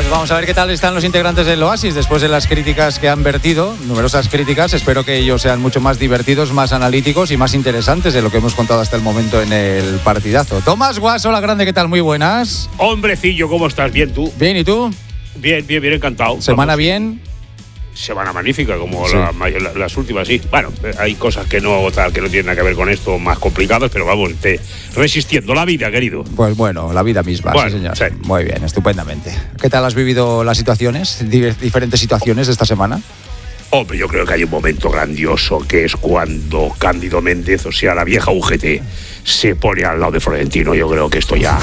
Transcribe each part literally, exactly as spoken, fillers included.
Pues vamos a ver qué tal están los integrantes del Oasis después de las críticas que han vertido, numerosas críticas. Espero que ellos sean mucho más divertidos, más analíticos y más interesantes de lo que hemos contado hasta el momento en el partidazo. Tomás Guas, hola grande, ¿qué tal? Muy buenas. Hombrecillo, ¿cómo estás? ¿Bien tú? Bien, ¿y tú? Bien, bien, bien, encantado. ¿Semana Vamos. bien? Semana magnífica, como Sí. la, la, las últimas, sí. Bueno, hay cosas que no, tal, que no tienen nada que ver con esto, más complicadas, pero vamos, te, resistiendo la vida, querido. Pues bueno, la vida misma, Bueno, sí señor. sí. Muy bien, estupendamente. ¿Qué tal has vivido las situaciones, Diver- diferentes situaciones de esta semana? Hombre, yo creo que hay un momento grandioso que es cuando Cándido Méndez, o sea, la vieja U G T, se pone al lado de Florentino. Yo creo que esto ya...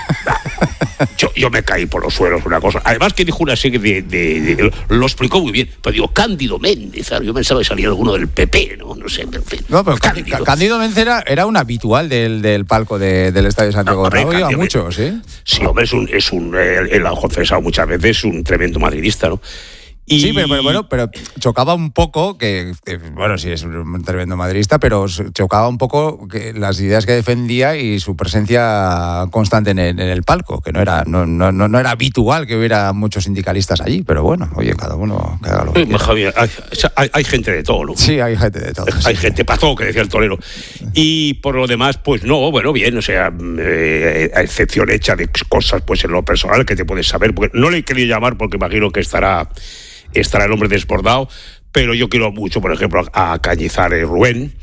Yo, yo me caí por los suelos, una cosa. Además que dijo una serie de, de, de... Lo explicó muy bien. Pero digo, Cándido Méndez, ¿sabes? Yo pensaba que salía alguno del P P, ¿no? No sé, pero en fin. No, pero Cándido. Cándido Méndez era, era un habitual del, del palco de, del Estadio Santiago No, hombre, Bernabéu, iba Cándido mucho, ¿sí? Sí, hombre, es un... Es un él, él lo ha confesado muchas veces, es un tremendo madridista, ¿no? Y... Sí, pero, pero bueno, pero chocaba un poco que, que, bueno, sí es un tremendo madridista, pero chocaba un poco que las ideas que defendía y su presencia constante en el, en el palco, que no era no, no, no era habitual que hubiera muchos sindicalistas allí, pero bueno, oye, cada uno que haga lo que Eh, quiera. Javier, hay, hay, hay gente de todo, ¿no? Sí, hay gente de todo. Hay sí. gente para todo, que decía el torero. Y por lo demás, pues no, bueno, bien, o sea, eh, a excepción hecha de cosas, pues en lo personal que te puedes saber, porque no le he querido llamar porque imagino que estará, estará el hombre desbordado, pero yo quiero mucho, por ejemplo, a, a Cañizares Rubén,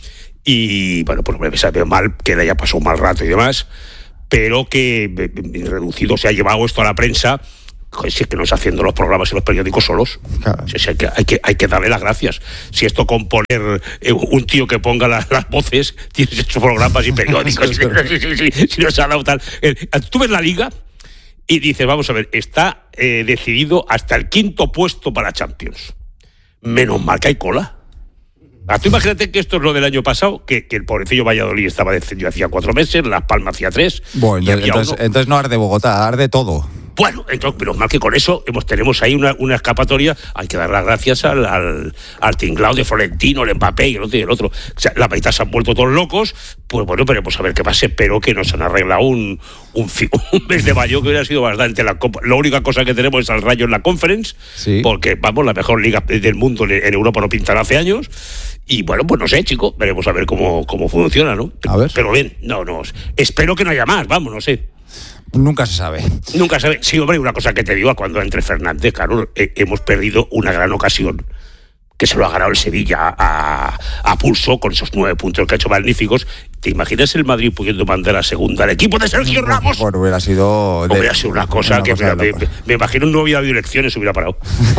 y bueno, pues me sabe mal que le haya pasado un mal rato y demás, pero que eh, reducido se ha llevado esto a la prensa. Joder, si es que no está haciendo los programas en los periódicos solos. Claro. Si es que hay, que, hay que darle las gracias. Si esto con poner eh, un tío que ponga la, las voces, tienes hecho programas y periódicos. si, si, si, si no se ha dado tal. Eh, tú ves la Liga y dices, vamos a ver, está eh, decidido hasta el quinto puesto para Champions. Menos mal que hay cola. Ah, tú imagínate que esto es lo del año pasado, que, que el pobrecillo Valladolid estaba descendido hacía cuatro meses, Las Palmas hacía tres. Bueno, y había entonces, uno. entonces no arde Bogotá, arde todo. Bueno, entonces, menos mal que con eso hemos, tenemos ahí una, una escapatoria. Hay que dar las gracias al, al, al tinglao de Florentino, el Mbappé y el otro y el otro. O sea, la mitad se han vuelto todos locos. Pues bueno, veremos a ver qué pasa. Espero que nos han arreglado un, un, un mes de mayo que hubiera sido bastante la Copa. La única cosa que tenemos es al Rayo en la Conference, Sí. porque, vamos, la mejor liga del mundo en, en Europa no pintará hace años. Y bueno, pues no sé, chicos, veremos a ver cómo, cómo funciona, ¿no? A ver. Pero bien, no, no. Espero que no haya más, vamos, no sé. Nunca se sabe. Nunca sabe. Sí, hombre, una cosa que te digo, cuando entre Fernández, claro, eh, hemos perdido una gran ocasión, que se lo ha ganado el Sevilla a, a pulso, con esos nueve puntos que ha hecho magníficos. ¿Te imaginas el Madrid pudiendo mandar a segunda al equipo de Sergio Ramos? Bueno, hubiera sido... de- Hubiera sido una cosa una que cosa de me, locos. me, me imagino no hubiera habido elecciones, hubiera parado.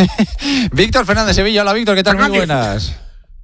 Víctor Fernández Sevilla, hola Víctor, ¿qué tal? Muy Fernández. buenas.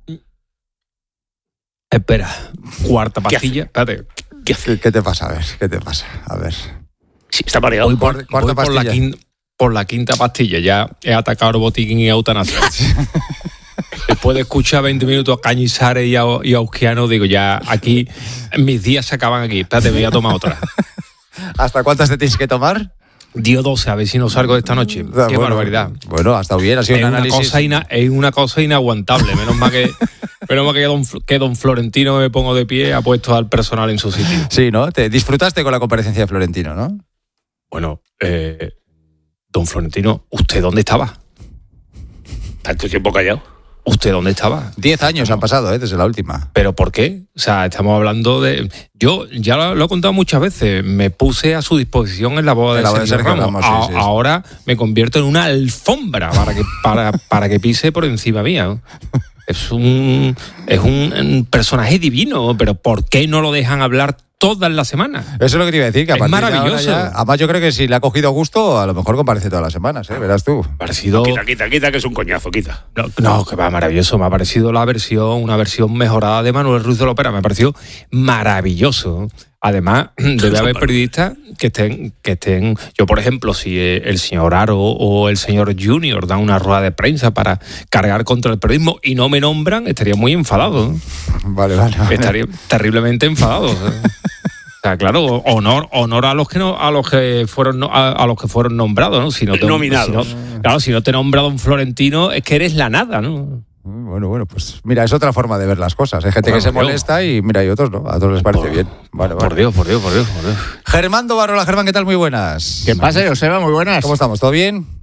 Espera, cuarta ¿Qué pastilla. Espérate. ¿Qué hace? ¿Qué, qué te pasa? A ver, ¿qué te pasa? A ver. Sí, está mareado. Voy por, Cuarta voy por la pastilla. quinta, por la quinta pastilla. Ya he atacado el botiquín y eutanasia. Después de escuchar veinte minutos a Cañizares y a, y a Usquiano, digo, ya aquí, mis días se acaban aquí. Espérate, me voy a tomar otra. ¿Hasta cuántas te tienes que tomar? Dio doce, a ver si no salgo de esta noche. Ah, Qué bueno, barbaridad. Bueno, ha estado bien, ha sido Es un una, análisis. cosa ina, es una cosa inaguantable. Menos mal que, menos mal que, don, que don Florentino, me pongo de pie, ha puesto al personal en su sitio. Sí, ¿no? Te disfrutaste con la comparecencia de Florentino, ¿no? Bueno, eh, don Florentino, ¿usted dónde estaba? Tanto tiempo callado. ¿Usted dónde estaba? Diez años han pasado, ¿eh? Desde la última. ¿Pero por qué? O sea, estamos hablando de... Yo ya lo, lo he contado muchas veces, me puse a su disposición en la boda En de la boda de Sergio Sergio Ramos. Ramos, sí, A- sí, sí. Ahora me convierto en una alfombra para que, para, para que pise por encima mía, ¿no? Es un, es un, un personaje divino, pero ¿por qué no lo dejan hablar todas las semanas? Eso es lo que te iba a decir, que a Es partir de ahora maravilloso. ya- además, yo creo que si le ha cogido gusto, a lo mejor comparece todas las semanas, ¿eh? Verás tú. Me ha parecido... Quita, quita, quita, que es un coñazo, quita. No, no, que va maravilloso. Me ha parecido la versión, una versión mejorada de Manuel Ruiz de la Ópera. Me ha parecido maravilloso. Además, debe haber periodistas que estén, que estén. Yo, por ejemplo, si el señor Aro o el señor Junior dan una rueda de prensa para cargar contra el periodismo y no me nombran, estaría muy enfadado. Vale, vale. vale. Estaría terriblemente enfadado. O sea, claro, honor, honor a los que no, a los que fueron no- a, a los que fueron nombrados, ¿no? Si no te, Nominados. si no- claro, si no te nombra don Florentino, es que eres la nada, ¿no? Bueno, bueno, pues mira, es otra forma de ver las cosas. Hay gente Bueno, que se Dios. molesta y mira, y otros no. A otros les parece Por- bien. Vale, Por vale. Dios, por Dios, por Dios, por Dios. Germán Dobarrola, Germán, ¿qué tal? Muy buenas. ¿Qué pasa, Joseba? Muy buenas. ¿Cómo estamos? ¿Todo bien?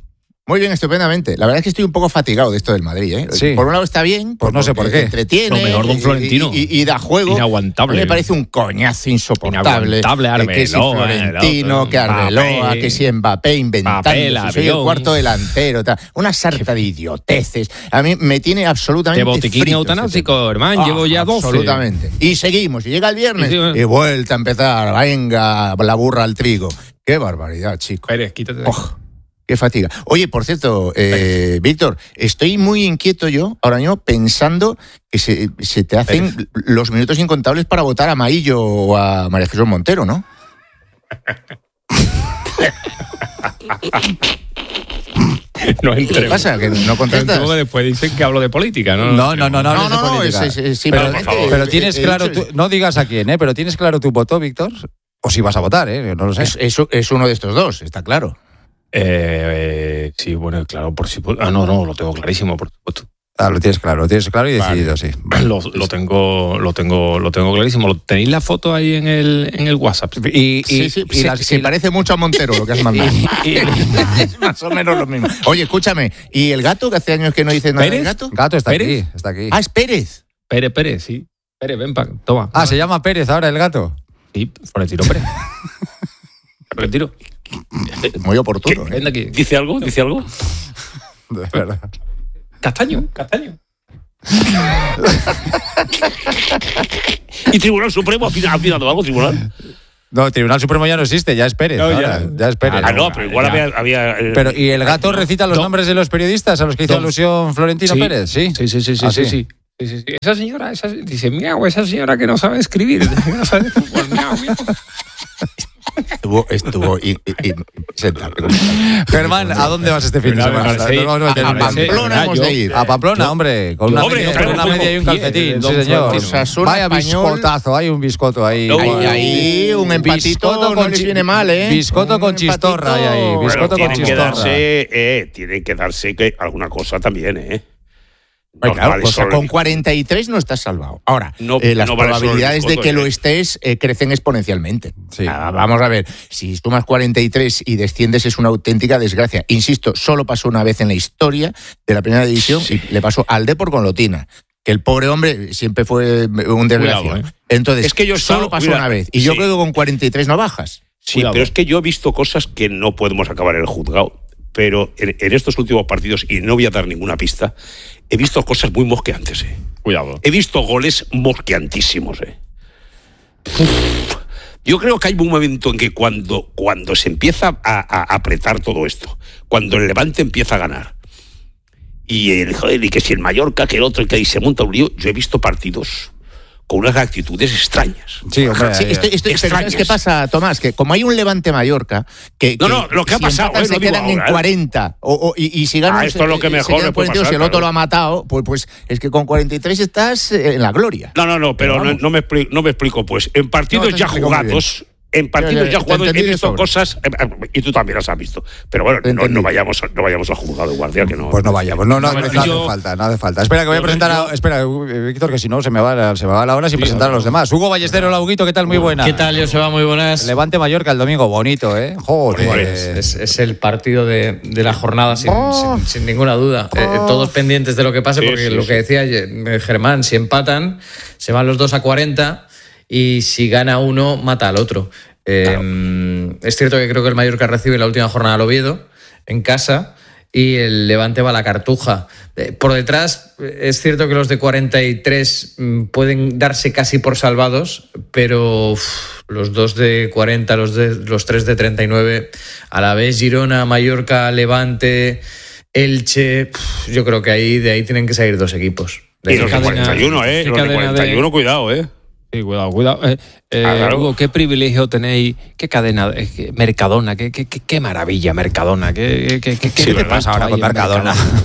Muy bien, estupendamente. La verdad es que estoy un poco fatigado de esto del Madrid, ¿eh? Sí. Por un lado está bien, pues no sé por qué. Entretiene, lo mejor de un Florentino. Y, y, y da juego. Inaguantable. A mí me parece un coñazo insoportable. Inaguantable, Arbeloa, que si Florentino, el que Arbeloa, Mbappé, que si Mbappé inventando, Mbappé, el si soy el avión. cuarto delantero, tal. Una sarta de idioteces. A mí me tiene absolutamente De botiquín frito eutanásico, ese hermano, tema. llevo ya doce. Absolutamente. Y seguimos, y llega el viernes, Y sí, y vuelta a empezar, venga, la burra al trigo. Qué barbaridad, chico. Pérez, quítate de Oh, qué fatiga. Oye, por cierto, eh, Víctor, estoy muy inquieto yo ahora mismo pensando que se, se te hacen Pérez. los minutos incontables para votar a Maillo o a María Jesús Montero, ¿no? No ¿Qué entremos. pasa? ¿Que no No contestas? entremos, que después dicen que hablo de política, ¿no? No, no, no, no, No, hables no, de no, política. es- es- es pero, simplemente- pero he- tienes he claro, dicho- tu- no digas a quién, ¿eh? Pero tienes claro tu voto, Víctor, o si vas a votar, ¿eh? No lo sé. Es, es, es uno de estos dos, está claro. Eh, eh, sí, bueno, claro, por supuesto. Ah, no, no, lo tengo clarísimo, por supuesto. Ah, lo tienes claro, lo tienes claro y Vale. decidido, sí. Vale. Lo, lo tengo, lo tengo, lo tengo clarísimo. ¿Lo- ¿Tenéis la foto ahí en el, en el WhatsApp? Y, y, Sí, sí, y se, las- se y- parece mucho a Montero lo que has mandado. Y- Es más o menos lo mismo. Oye, escúchame, ¿y el gato que hace años que no dice nada ¿Pérez? del gato? Gato está ¿Pérez? aquí, está aquí. Ah, es Pérez. Pérez, Pérez, sí. Pérez, ven pa, toma. Ah, se llama Pérez ahora el gato. Sí, Florentino Pérez. Florentino. Muy oportuno. ¿eh? Ven de aquí. ¿Dice algo? ¿Dice algo? De verdad. Castaño, castaño. ¿Y Tribunal Supremo ha opinado- ha opinado algo, Tribunal? No, el Tribunal Supremo ya no existe, ya es Pérez. No, ya. ahora, ya. es Pérez. Ah, no, pero igual ya. había... había, eh, Pero, ¿y el gato recita los No. nombres de los periodistas a los que hizo No. alusión Florentino Sí. Pérez? Sí, Sí, sí, sí, sí, ¿Ah, sí, sí? sí. Sí, sí, sí. Esa señora, esa, dice, miau, esa señora que no sabe escribir, que no sabe de fútbol, miau, miau. Estuvo, estuvo y, y- y- impresentable. Germán, ¿a dónde vas este fin de Venga, semana? venga, sí. Nos vamos a meter A en un- Pamplona hemos de ir. A Pamplona, hombre, con una, Hombre, media, claro, con una un media y un pie de calcetín, Don sí señor. Florentino. Osasuna Vaya Español. biscotazo, hay un biscoto ahí. No, Ahí, bueno. ahí, un empatito Biscoto no con les chi- viene mal, ¿eh? biscoto Un con chistorra hay ahí, empatito- biscoto Bueno, con tienen que chistorra. darse, eh, tienen que darse que alguna cosa también, ¿eh? Ay, No claro, vale o sea, solo- con cuarenta y tres no estás salvado. Ahora, No- eh, las no vale solo el probabilidades de biscoto, que ¿eh? lo estés eh, crecen exponencialmente. Sí. Ah, vamos a ver, si sumas cuarenta y tres y desciendes es una auténtica desgracia. Insisto, solo pasó una vez en la historia de la primera división y le pasó al Depor con Lotina. Que el pobre hombre siempre fue un desgraciado. Cuidado, ¿eh? Entonces, Es que yo he solo estado- pasó mira, una vez. Y yo sí. creo que con cuarenta y tres no bajas. Sí, Cuidado. pero es que yo he visto cosas que no podemos acabar en el juzgado. Pero en, en estos últimos partidos, y no voy a dar ninguna pista, he visto cosas muy mosqueantes, ¿eh? Cuidado. He visto goles mosqueantísimos, ¿eh? Uf. Yo creo que hay un momento en que cuando, cuando se empieza a, a apretar todo esto, cuando el Levante empieza a ganar, y el joder, y que si el Mallorca, que el otro, y que ahí se monta un lío, yo he visto partidos con unas actitudes extrañas. Sí, hombre, Sí, ahí- estoy- estoy- pero extrañas. ¿sabes qué pasa, Tomás? Que como hay un Levante Mallorca, que, No, que no, lo que ha si pasado, empatan eh, se no digo quedan en ahora, eh. cuarenta, o, o- y, y si ganan Ah, esto es lo que se- mejor se quedan le puede cuarenta y dos, pasar, y el otro claro. lo ha matado, pues, pues es que con cuarenta y tres estás eh, en la gloria. No, no, no, pero Pero no, vamos. no me explico, no me explico, pues. En partidos No, te ya explico muy jugados, en partidos Ya, ya, ya te jugados he entendí de visto sobra. cosas, eh, eh, y tú también las has visto. Pero bueno, Te no, entendí. no vayamos, a- no vayamos al juzgado, guardia, que no. Pues no vayamos, no, no, no, No, no yo- hace falta, no hace falta. Espera que voy a yo- presentar a, yo- espera, eh, Víctor, que si no se me va, la- se me va la hora sin Sí, presentar a los no. demás. Hugo Ballestero, hola Huguito, ¿qué tal? Muy buena. ¿Qué tal, Joseba? Muy buenas. Levante Mallorca el domingo, bonito, ¿eh? Joder. Joder, Es, es el partido de, de la jornada, sin, Oh. sin- sin ninguna duda. Eh, eh, todos pendientes de lo que pase, Sí, porque sí, lo sí. que decía eh, Germán, si empatan, se van los dos a cuarenta y si gana uno, mata al otro. Eh, Es cierto que creo que el Mallorca recibe la última jornada al Oviedo en casa y el Levante va a la Cartuja. Eh, Por detrás, eh, es cierto que los de cuarenta y tres mm, pueden darse casi por salvados, pero uf, los dos de cuarenta, los, de, los tres de treinta y nueve, a la vez Girona, Mallorca, Levante, Elche, uf, yo creo que ahí de ahí tienen que salir dos equipos. De Y los de cadena- cuarenta y uno, ¿eh? qué Los de cadena de- cuarenta y uno, cuidado, ¿eh? Sí, cuidado, cuidado. Eh, eh, Ah, claro. Hugo, qué privilegio tenéis, qué cadena, eh, qué- Mercadona, qué, qué, qué, qué maravilla Mercadona, qué, qué, qué, ¿Qué te reparto pasa ahora hay con en Mercadona?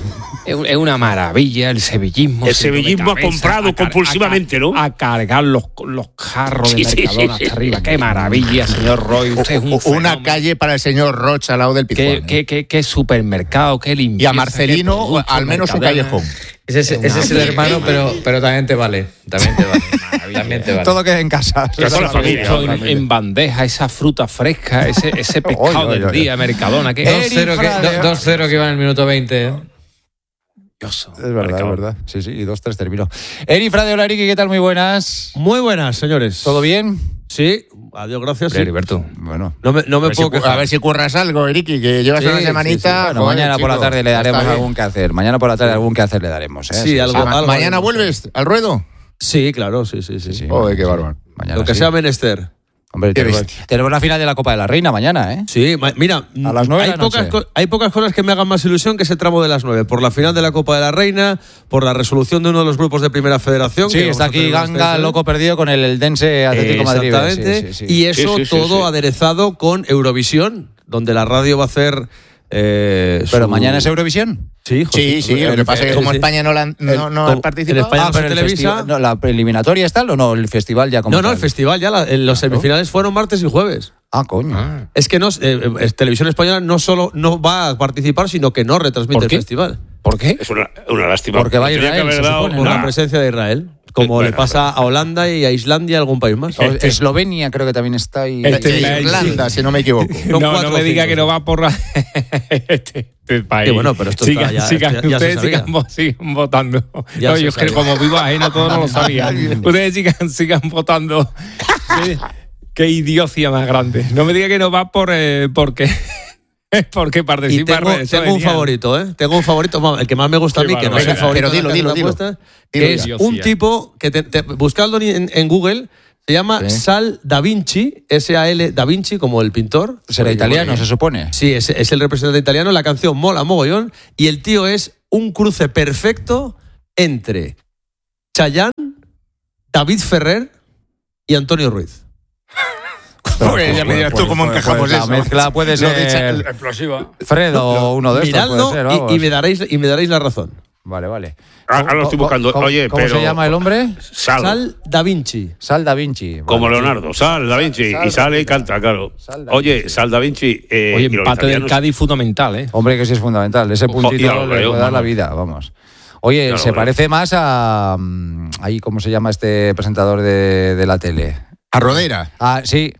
Es, es una maravilla el sevillismo. El sevillismo ha comprado a car- compulsivamente, a, ¿no? A cargar los, los carros Sí, de sí, Mercadona sí, sí. hasta arriba. Qué maravilla, señor Roy. Usted es un Una fenómeno. calle para el señor Rocha al lado del Qué, Pizjuán. qué, qué, qué supermercado, qué Y limpieza. a Marcelino, qué producto, al menos un Mercadona. callejón. Ese es, ese es el hermano, pero, pero también te vale. También te vale. también te vale. Todo queda en casa. Que toda la familia. Hecho en, en bandeja, esa fruta fresca, ese, ese pescado Oy, oy, del oy. día, Mercadona. Qué dos cero que, Frade- do- dos cero que iba en el minuto veinte. ¿eh? maravilloso. Es verdad, Mercadona. es verdad. Sí, sí, y dos, tres terminó. Eri Frade, hola Eriki, ¿qué tal? Muy buenas. Muy buenas, señores. ¿Todo bien? Sí, adiós, gracias. sí. Heriberto. Bueno. No me, no A me ver, si, puedo cu- a quejar. ver si curras algo, Eriki, que llevas Sí, una sí, semanita. sí. Bueno, Joder, mañana por la chico, tarde le está daremos bien. algún que hacer. Mañana por la tarde algún que hacer le daremos. ¿eh? Sí, algo- Ah, ma- algo ¿Mañana haremos. vuelves al ruedo? Sí, claro, sí, sí, sí. Sí, sí. Joder, qué Sí. bárbaro. Mañana Lo que sí. sea menester. Hombre, Qué tenemos, bestia. tenemos la final de la Copa de la Reina mañana, ¿eh? Sí, ma- mira, A las nueve de hay, la pocas, noche. co- hay pocas cosas que me hagan más ilusión que ese tramo de las nueve. Por la final de la Copa de la Reina, por la resolución de uno de los grupos de Primera Federación. Sí, que está vamos a aquí tener Ganga, ustedes, ¿eh? loco perdido con el Eldense Atlético Madrid. Exactamente. Sí, sí, sí. Y eso Sí, sí, sí, todo sí. aderezado con Eurovisión, donde la radio va a hacer. eh, Pero su- mañana es Eurovisión. Sí, José. Sí, sí, lo que pasa es que Eh, como sí. España no, la, no, El- no como- ha participado. en España Ah, no se pero el televisa. festival, no, ¿la preliminatoria está o no? El festival ya como No, no, tal. el festival ya, la- en los semifinales fueron martes y jueves. Ah, coño. Es que no, eh, eh, Televisión Española no solo no va a participar, sino que no retransmite ¿Por el qué? festival. ¿Por qué? Es una, una lástima. Porque va a Tenía Israel, que haber se dado supone, Por una- la presencia de Israel, como Bueno, le pasa a Holanda y a Islandia y a algún país más. O- Eslovenia creo que también está ahí. Este- Sí, Irlanda, si no me equivoco. Son No, cuatro no me o diga cinco, que no sí. va por la- este, este país. Que bueno, pero esto sigan, está ya- sigan, esto ya- ya se ustedes sabía. sigan, vo- sigan votando. Ya No, se yo es que sabía. como vivo ajeno todo no lo sabía. Ustedes sigan, sigan votando. Qué, qué idiocia más grande. No me diga que no va por eh, porque porque Y participa tengo, en tengo un favorito, ¿eh? Tengo un favorito, vamos, el que más me gusta a mí, Qué que no es el barbaridad. favorito. Pero de dilo, la dilo, casa de dilo. apuestas, Dilo que es ya. un tipo que te, te- buscadlo en, en Google, se llama Sí. Sal Da Vinci, S A L Da Vinci, como el pintor. Será italiano, se supone. Sí, es, es el representante italiano. La canción mola mogollón. Y el tío es un cruce perfecto entre Chayanne, David Ferrer y Antonio Ruiz. Pues ya me dirás tú cómo encajamos la eso. mezcla puede Lo de ser Explosiva. Fred o uno de estos Miradlo puede ser, y- vamos. y, me daréis, y me daréis la razón. Vale, vale. Ah, ahora lo estoy ¿Cómo- buscando. cómo- Oye, ¿Cómo pero. se llama el hombre? Sal. Sal Da Vinci. Sal Da Vinci. Como Vale, Leonardo. Sal Da Vinci. Sal y sale Da y canta, claro. Sal Da Oye, Vinci. Sal Da Vinci. eh, Oye, y los empate del italianos- Cádiz fundamental, ¿eh? Hombre, que sí es fundamental. Ese Ojo, puntito ya lo le creo, puede dar la mano. vida, vamos. Oye, Ya lo se creo. parece más a. mm, Ahí, ¿cómo se llama este presentador de, de la tele? A Rodera. Ah, sí.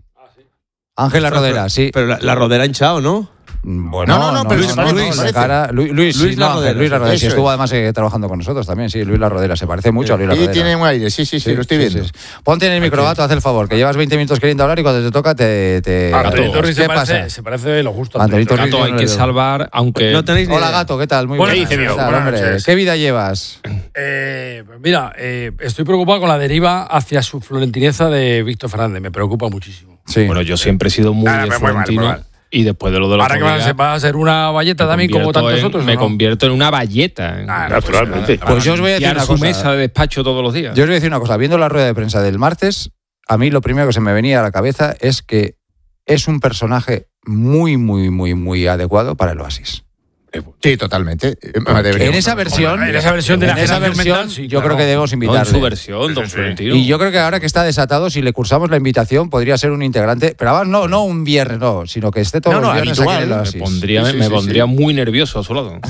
Ángela Rodera, sí. Pero la, la rodera hinchado, ¿no? Bueno, No, no, no, pero no, se no, parece, no, se la parece. cara- Luis, Luis, Luis sí, no, La Rodera, Luis La Rodera, sí, eso estuvo es. además eh, trabajando con nosotros también, sí, Luis La Rodera, se parece mucho a Luis La Sí, Rodera. tiene un aire, sí, sí, sí, lo estoy Sí, viendo. sí, sí. Ponte en el microgato, haz el favor, que llevas veinte minutos queriendo hablar y cuando te toca te... te Antonio Torres ¿Qué se pasa? parece, se parece lo justo. a Antonito Antonio Torres. Gato, hay que salvar, aunque No tenéis ni Hola idea. gato, ¿qué tal? Muy Buenas buenas. noches, ¿Qué tal, buenas hombre? noches. ¿Qué vida llevas? Eh, pues mira, eh, estoy preocupado con la deriva hacia su florentineza de Víctor Fernández. Me preocupa muchísimo. Sí. Bueno, yo siempre he sido muy Ah, de pero muy mal, Florentino muy mal. y después de lo de los Ahora que va a, ser, va a ser una valleta me también como convierto tantos en- otros. ¿o Me no? convierto en una valleta. Ah, no, Naturalmente. pues, Pues yo os voy a decir Limpiar una su cosa. mesa de despacho todos los días. Yo os voy a decir una cosa. Viendo la rueda de prensa del martes, a mí lo primero que se me venía a la cabeza es que es un personaje muy, muy, muy, muy adecuado para el Oasis. Sí, totalmente. Eh, En deberíamos- esa versión, en esa versión de la en esa generación versión, mental, sí, yo claro. creo que debemos No, en invitarle. su versión, don Florentino. Y yo creo que ahora que está desatado, si le cursamos la invitación, podría ser un integrante, pero además no, no un viernes, no, sino que esté todos No, no, los viernes habitual. aquí en el me Oasis. pondría, Sí, sí, me sí, pondría sí. muy nervioso a su lado.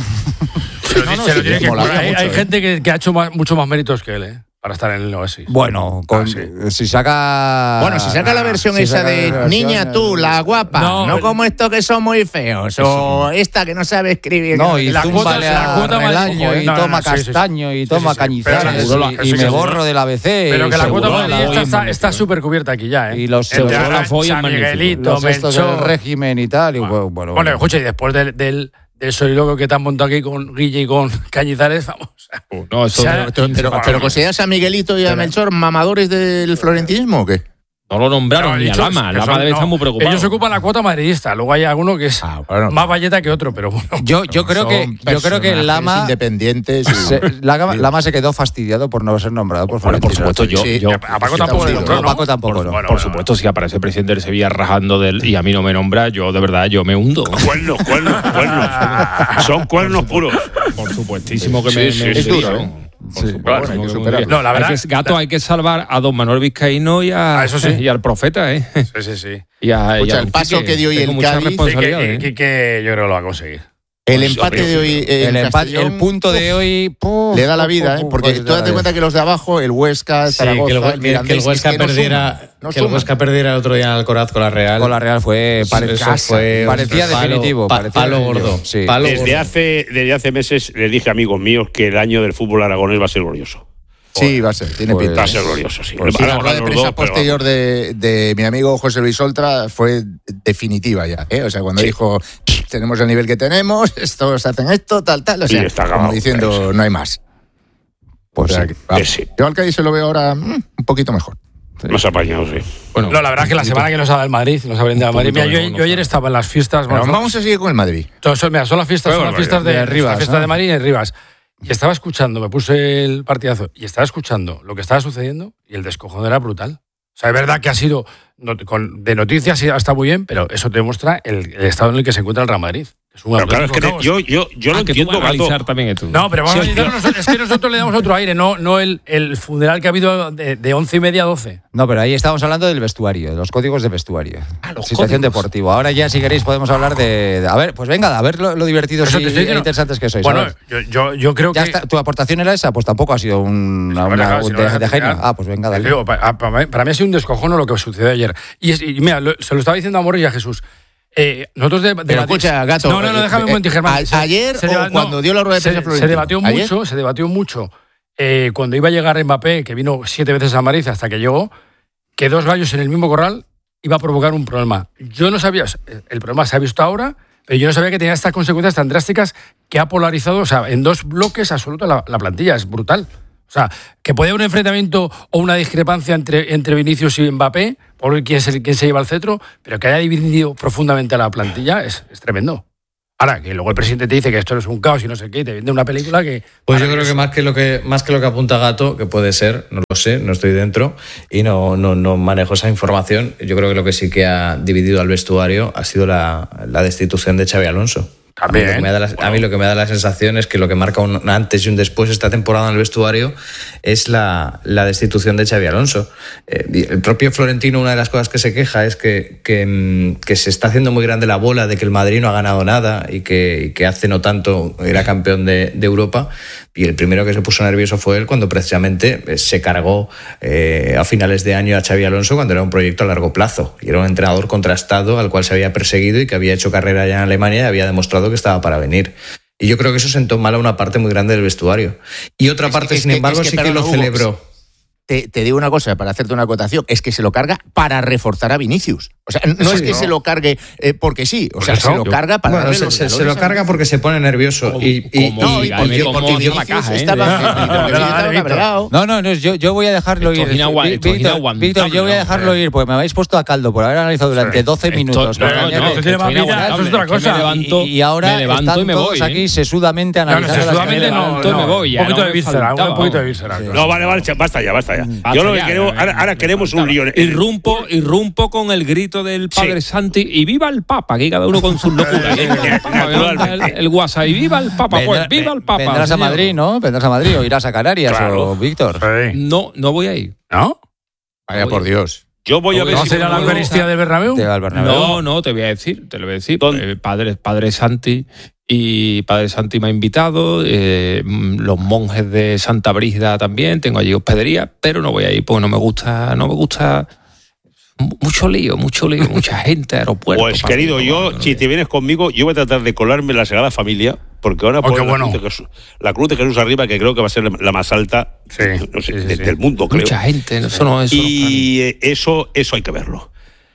Se lo, No, no, se lo sí, tiene que molaría curar. Hay, mucho, hay eh. gente que, que ha hecho más- mucho más méritos que él, ¿eh? Para estar en el Oasis. Bueno, con, Ah, sí. si saca... Bueno, si saca la versión si esa saca de la versión, niña tú, eh, la guapa, No, no, el- como estos que son muy feos, o esta que no sabe escribir. No, que y La cuota- zúmbale la a cuota más- Relaño, y no, no, no, toma sí, sí, sí. castaño, y Sí, toma sí, sí. cañizares, Pero seguro la- y, eso y sí me que borro del A B C. Pero y que la seguro cuota la más voy está, en está súper cubierta aquí ya, ¿eh? Y los Entre seguro la Arantxa, voy en San magnífico. Miguelito, los estos del Melchor. régimen y tal. Y bueno, bueno, Bueno, escucha, y después del, del, del soliloquio que te han montado aquí con Guille y con Cañizares, vamos. No, eso O sea, de- Pero, pero, pero ¿consideras a Miguelito y a Melchor mamadores del florentinismo o qué? No lo nombraron No, he ni a dicho Lama. que Lama son- debe no. estar muy preocupado. Ellos ocupan la cuota madridista. Luego hay alguno que es Ah, bueno. más valleta que otro, pero bueno. Yo, yo creo que Son yo creo que personajes Lama independientes. y- se, Lama, Lama se quedó fastidiado por no ser nombrado por Bueno, por Florentino. supuesto, yo, Sí. yo A Paco Sí, tampoco le sí, nombró, No, ¿no? Paco tampoco, no. Bueno, por bueno, supuesto, si aparece el presidente del Sevilla rajando del y a mí no me nombra, yo de verdad yo me hundo. Cuernos, cuernos, cuernos. Son cuernos puros. Por supuestísimo que Sí, me, sí, me sí, hundiría. sí. Por Sí, supuesto, bueno, hay que que me superarlo. hundiría. No, la verdad- Hay que- Gato, hay que salvar a don Manuel Vizcaíno y, a, Ah, eso sí. y al profeta, ¿eh? Sí, sí, sí. Y a, y Escucha, a el don paso Quique. que dio hoy Tengo el mucha Cádiz- responsabilidad, Sí, que, ¿eh? que- que yo creo que lo va a conseguir. El Pues, empate sí, de hoy. en El, empate- Castellón, el punto de hoy puf, le da la puf, vida, puf, ¿eh? puf, Porque pues, tú date le da cuenta que los de abajo, el Huesca, el Sí, Zaragoza, que el, el Hue- que- que Mirandés, el Huesca es que no perdiera, suman, no que el suman. Huesca perdiera el otro día en Alcoraz con la Real. Con la Real fue Eso- pare- eso casa, fue un parecía palo- definitivo. pa- parecía palo definitivo, gordo. sí. Palo Desde gordo. hace, desde hace meses les dije a amigos míos que el año del fútbol aragonés va a ser glorioso. Sí, va a ser, tiene Pues- pinta. Va a ser glorioso, sí. Pues Sí, Ahora la rueda de ganan los prensa dos, pero posterior de, de mi amigo José Luis Oltra fue definitiva ya, ¿eh? O sea, cuando Sí. dijo, tenemos el nivel que tenemos, estos hacen esto, tal, tal, o Sí, sea, está como acabado, diciendo, eso. no hay más. Pues O sea, sí. que, vamos. Sí. Yo al Cádiz se lo veo ahora mm, un poquito mejor. Más apañados, sí. Bueno, No, la verdad es que la semana que nos ha dado el Madrid, nos ha brindado el Madrid. Mira, poquito yo, mejor, yo no ayer sabe. estaba en las fiestas. Pero bueno, vamos a seguir con el Madrid. Todo eso, mira, son las fiestas, son Bueno, las fiestas de, de Rivas, la fiesta ¿no? de Madrid en Rivas. Y estaba escuchando, me puse el partidazo y estaba escuchando lo que estaba sucediendo y el descojón era brutal. O sea, es verdad que ha sido, no- con- de noticias sí está muy bien, pero eso te demuestra el, el estado en el que se encuentra el Real Madrid. Es un Pero claro, es que Atlético, te- yo, yo, yo ah, lo que tú entiendo, vas a Gato. analizar también esto. No, pero vamos Sí, a necesitar nosotros- es que nosotros le damos otro aire, no, no el, el funeral que ha habido de, de once y media a doce. No, pero ahí estamos hablando del vestuario, de los códigos de vestuario. los Situación códigos. deportiva. Ahora ya, si queréis, podemos hablar de. de- a ver, pues venga, a ver lo, lo divertidos Eso y te estoy diciendo. interesantes que sois. a Bueno, ver. yo, yo, yo creo Ya que... está, ¿tu aportación era esa? Pues tampoco ha sido un- una, Bueno, una- claro, si no de, dejas de de genio. tirar. Ah, pues venga, dale. Digo, pa- para, mí, para mí ha sido un descojono lo que sucedió ayer. Y, es- y mira, lo- se lo estaba diciendo a Morris y a Jesús. Eh, nosotros de, de Pero la- escucha, Gato, No, no, no, déjame un eh, momento, Germán. a- ayer o cuando dio la rueda de se- prensa Se, Florentino. debatió ¿Ayer? mucho, se debatió mucho eh, cuando iba a llegar Mbappé, que vino siete veces a Madrid hasta que llegó, que dos gallos en el mismo corral iba a provocar un problema. Yo no sabía, el problema se ha visto ahora, pero yo no sabía que tenía estas consecuencias tan drásticas que ha polarizado, o sea, en dos bloques absolutos la, la plantilla. Es brutal. O sea, que puede haber un enfrentamiento o una discrepancia entre, entre Vinicius y Mbappé, por ver quién, es el, quién se lleva el cetro, pero que haya dividido profundamente a la plantilla es, es tremendo. Ahora, que luego el presidente te dice que esto no es un caos y no sé qué, y te vende una película que... Pues yo creo que más que lo que más que lo que apunta Gato, que puede ser, no lo sé, no estoy dentro y no, no, no manejo esa información. Yo creo que lo que sí que ha dividido al vestuario ha sido la, la destitución de Xabi Alonso. También. A mí, lo que me da la, a mí lo que me da la sensación es que lo que marca un antes y un después esta temporada en el vestuario es la, la destitución de Xabi Alonso. Eh, el propio Florentino, una de las cosas que se queja es que, que, que se está haciendo muy grande la bola de que el Madrid no ha ganado nada y que, y que hace no tanto era campeón de, de Europa. Y el primero que se puso nervioso fue él cuando precisamente se cargó eh, a finales de año a Xabi Alonso cuando era un proyecto a largo plazo. Y era un entrenador contrastado al cual se había perseguido y que había hecho carrera ya en Alemania y había demostrado que estaba para venir. Y yo creo que eso sentó mal a una parte muy grande del vestuario. Y otra Es- parte, es sin que- embargo, es que, sí que perdona, lo Hugo, celebró. Te, te digo una cosa, para hacerte una acotación, es que se lo carga para reforzar a Vinicius. O sea, no Sí, es que no. se lo cargue eh, porque sí, o sea, eso, se lo yo- carga para Bueno, darle se, los se- se galones lo a carga porque se pone nervioso. Y, y- Como- No, y- y y- porque, y- porque como Vinicius la caja, ¿eh? estaba, De- porque Vinicius Dale, estaba Víctor. cabreado. No, no, no, yo, yo voy a dejarlo Esto ir. es inagua- Vi- esto es Víctor, inaguantable, Víctor, yo voy a dejarlo hombre. ir porque me habéis puesto a caldo por haber analizado durante doce Esto- minutos. no, con no, Cañete. no, esto tiene más esto vida, eso es otra que me cosa. levanto- y, y ahora me levanto están y me todos voy, aquí ¿eh? sesudamente No, no, analizando las sesudamente que- no, levanto y me no. voy, ya Un poquito no de me víscera, faltaba, un poquito de vamos. víscera. No, vale, vale, basta ya, basta ya. Basta Yo lo que ya, quiero, no, ahora, no, ahora no, queremos no, un lío. Irrumpo, irrumpo con el grito del Padre Santi y viva el Papa, aquí cada uno con sus locuras. ¿eh? El Papa, Naturalmente. el, el WhatsApp y viva el Papa, pues Vendrá- viva el Papa. Vendrás a señor. Madrid, ¿no? Vendrás a Madrid o irás a Canarias Claro. o Víctor. Sí. No, no voy a ir. ¿No? Vaya por Dios. Yo voy a ver No, si ¿Vamos a ir a la no, Eucaristía del Bernabéu? Te va al Bernabéu. No, no, te voy a decir, te lo voy a decir. ¿Dónde? Eh, padre, padre Santi y Padre Santi me ha invitado, eh, mm, los monjes de Santa Brígida también, tengo allí hospedería, pero no voy a ir porque no me gusta, no me gusta mu- mucho lío, mucho lío, mucha gente, aeropuerto. Pues para querido, arriba, yo, para si arriba. te vienes conmigo, yo voy a tratar de colarme en la Sagrada Familia, porque van a Oh, poner qué la, bueno. cruz de Jesús, la cruz de Jesús arriba, que creo que va a ser la más alta Sí, no sé, sí, sí, de- sí. del mundo, creo. Mucha gente, eso no es. Y eh, eso, eso hay que verlo.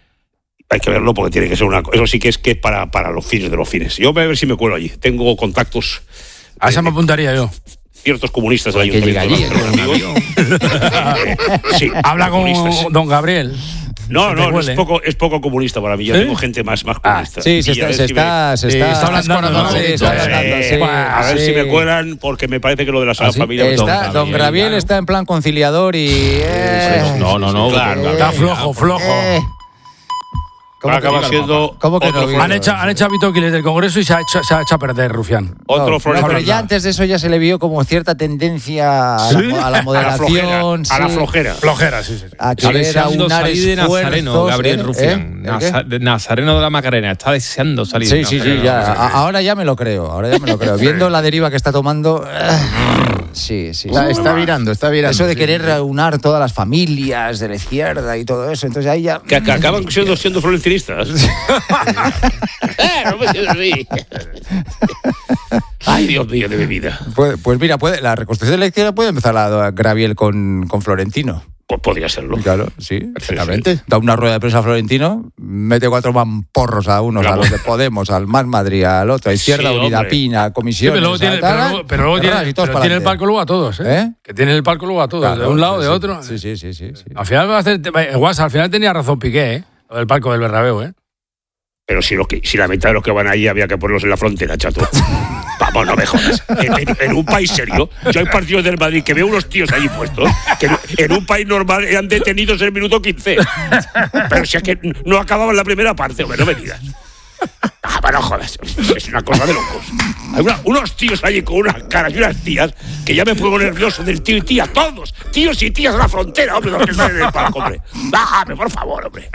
Hay que verlo porque tiene que ser una cosa. Eso sí que es que es para, para los fines de los fines. Yo voy a ver si me cuelo allí. Tengo contactos. A esa eh, me apuntaría yo. Ciertos comunistas del que llega allí, ayuntamiento. con un avión. Sí, Habla con comunistas. don Gabriel. No, Se te no, no, huele. es poco, es poco comunista para mí. Yo ¿Sí? tengo gente más, más comunista. Sí, se Y a está, ver se si me- está, se Sí, está, está ablandando, ¿no? Sí, está Eh, ablandando, sí, a ver sí. si me cuelan, porque me parece que lo de la Sagrada ¿Ah, sí? Familia... me Está, toca. don Graviel está en plan conciliador y... eh, No, no, no. Claro, porque- Está flojo, flojo. eh. ¿Cómo que Acaba no? siendo ¿Cómo que otro no? Florentino. Han hecho, han hecho a Vito Quiles del Congreso y se ha hecho, se ha hecho a perder, Rufián. Otro No, no, Florentino. pero ya antes de eso ya se le vio como cierta tendencia a la, ¿Sí? mo- a la A la flojera. moderación. A la sí, flojera. Flojera, sí, sí. sí. a Está querer deseando aunar salir de Nazareno, esfuerzos, Gabriel ¿eh? Rufián. ¿Eh? ¿El qué? Naza- Nazareno de la Macarena. Está deseando salir. Sí, de sí, sí, Nazareno. ya. A- ahora ya me lo creo, ahora ya me lo creo. Viendo la deriva que está tomando, eh, sí, sí. Está, sí. está virando, está virando. Eso de sí. querer aunar todas las familias de la izquierda y todo eso, entonces ahí ya... Que, que acaban siendo, siendo florentinistas. Eh, no me siento así. Ay, Dios mío, de mi vida. Pues, pues mira, puede, la reconstrucción de la izquierda puede empezar a Graviel con, con Florentino. Pues podría serlo. Claro, sí. Perfectamente. Da una rueda de prensa a Florentino, mete cuatro mamporros a unos, a Claro. los de Podemos, al Más Madrid, al otro, a Izquierda Sí, Unida, hombre. Pina, Sí, Comisiones... pero luego tiene, a tal, pero luego, pero luego tiene, y todos pero para tiene el adelante. palco luego a todos, ¿eh? ¿Eh? Que tiene el palco luego a todos, Claro, de un lado, sí, de sí. otro. Sí, sí, sí, sí, sí. Al final va a hacer. Guas, al final tenía razón Piqué, ¿eh? Lo del palco del Bernabéu, ¿eh? Pero si, lo que, si la mitad de los que van ahí había que ponerlos en la frontera, chato. Vamos, no me jodas. En, en- en un país serio, yo hay partidos del Madrid que veo unos tíos allí puestos que en, en un país normal eran detenidos en el minuto quince. Pero si es que no acababan la primera parte, hombre, no me digas. Ah, pero no jodas, es una cosa de locos. Hay una- unos tíos allí con unas caras y unas tías que ya me pongo nervioso del tío y tía, todos, tíos y tías a la frontera, hombre, los que salen del palco, hombre. Dame, por favor, hombre.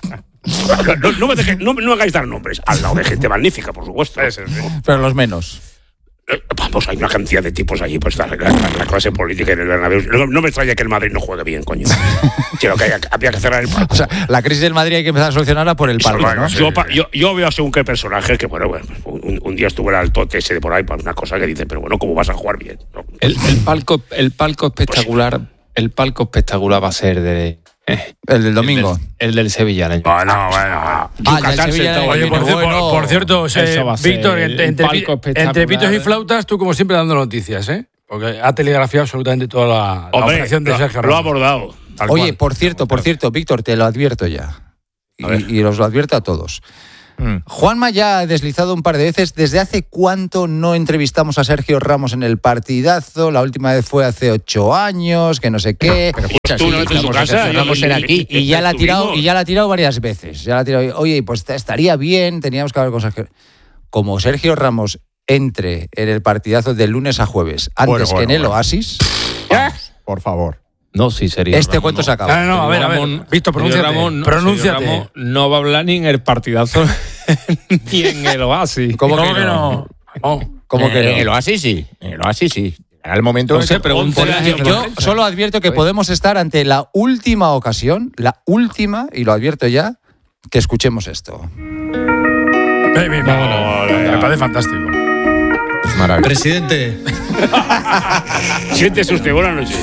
No, no, no me deje- no- no hagáis dar nombres, al lado de gente magnífica, por supuesto. Pero los menos. Eh, Vamos, hay una cantidad de tipos allí, pues la, la- la clase política en el Bernabéu. No, no me extraña que el Madrid no juegue bien, coño. Quiero que haya, había que cerrar el palco. O sea, la crisis del Madrid hay que empezar a solucionarla por el palco, ¿no? yo, pa- yo, yo veo según qué personajes que, bueno, bueno un, un día estuvo el altote ese de por ahí para una cosa que dice, pero bueno, ¿cómo vas a jugar bien? No, El, el palco, el palco espectacular, el palco espectacular va a ser de. eh, El del domingo. El del, el del Sevilla. el año- Bueno, bueno. Ah, ya el Yucatán Sevilla- sentado Oye, allí, por, ¿no? cier- bueno. por- por cierto, eh, Eso va a ser Víctor, el- entre, un entre, palco espectacular. entre pitos y flautas, tú como siempre dando noticias, ¿eh? Porque ha telegrafiado absolutamente toda la, la Hombre, operación de lo, Sergio lo ha Ramos. abordado. tal Oye, cual. por cierto, por cierto, Víctor, te lo advierto ya. A ver. Y, y os lo advierto a todos. Mm. Juanma ya ha deslizado un par de veces. ¿Desde hace cuánto no entrevistamos a Sergio Ramos en el partidazo? La última vez fue hace ocho años, que no sé qué. Escucha, Tú sí, una vez en su estamos casa, Sergio y- Ramos y- era y- aquí. Y ya la ha tirado, estuvimos. y ya la ha tirado varias veces. Ya la ha tirado. Oye, pues estaría bien, teníamos que hablar con Sergio. Como Sergio Ramos entre en el partidazo de lunes a jueves, antes Bueno, que bueno, en el bueno. Oasis, Por favor. No, sí, sería. este Ramón, cuento no. se acaba. No, no, no, a ver, a ver. Ramón- Víctor, Sergio pronúnciate. Ramón, no, Pronúnciate. Sergio Ramón no va a hablar ni en el partidazo ni en el Oasis. ¿Cómo ¿Cómo que que no? no? No. ¿Cómo que En no? el Oasis sí. En el Oasis sí. Era el momento No en sé, que- pregúntale a Yo, jefe de yo prensa. solo advierto que podemos estar ante la última ocasión, la última, y lo advierto ya, que escuchemos esto. Ven, ven, ven. Me parece fantástico. Es maravilloso. Presidente, Siéntese usted, buenas noches.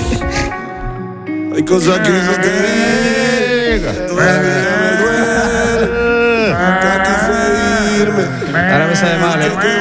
Hay cosas que no querer, todavía me duele. Nunca quise irme. ahora me sabe mal, ¿eh?